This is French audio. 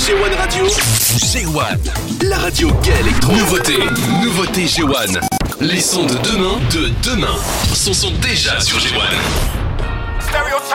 G1 Radio. G1, la radio gay électro. Nouveauté G1. Les sons de demain, ce sont déjà sur G1. Stereotype.